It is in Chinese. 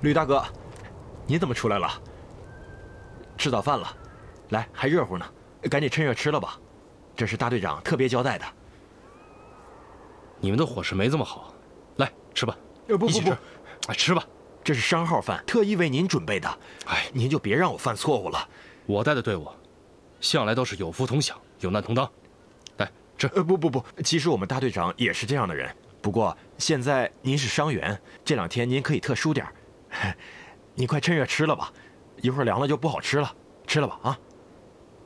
吕大哥，你怎么出来了？吃早饭了，来，还热乎呢，赶紧趁热吃了吧。这是大队长特别交代的。 你们的伙食没这么好，来吃吧。 不， 哎，吃吧。 这是商号饭，特意为您准备的。哎，您就别让我犯错误了。 我带的队伍，向来都是有福同享，有难同当。来吃。 不，其实我们大队长也是这样的人。不过现在您是伤员，这2天您可以特殊点。您快趁热吃了吧，一会儿凉了就不好吃了。吃了吧啊！